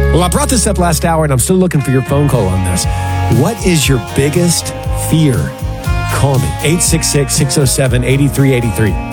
Well, I brought this up last hour, and I'm still looking for your phone call on this. What is your biggest fear? Call me, 866-607-8383.